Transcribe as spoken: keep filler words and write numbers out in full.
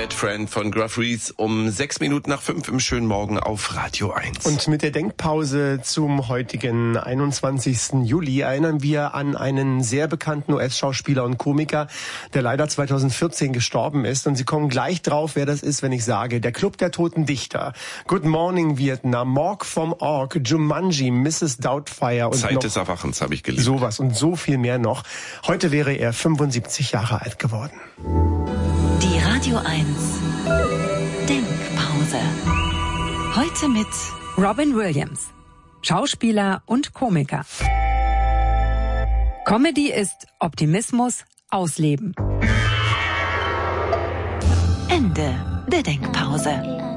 Bad Friend von Gruff Rhys um sechs Minuten nach fünf im schönen Morgen auf Radio eins. Und mit der Denkpause zum heutigen einundzwanzigsten Juli erinnern wir an einen sehr bekannten U S-Schauspieler und Komiker, der leider zweitausendvierzehn gestorben ist. Und Sie kommen gleich drauf, wer das ist, wenn ich sage: Der Club der Toten Dichter, Good Morning Vietnam, Morg vom Org, Jumanji, Misses Doubtfire und Zeit noch des Erwachens habe ich gelesen. Sowas und so viel mehr noch. Heute wäre er fünfundsiebzig Jahre alt geworden. Die Radio eins Denkpause. Heute mit Robin Williams, Schauspieler und Komiker. Comedy ist Optimismus ausleben. Ende der Denkpause.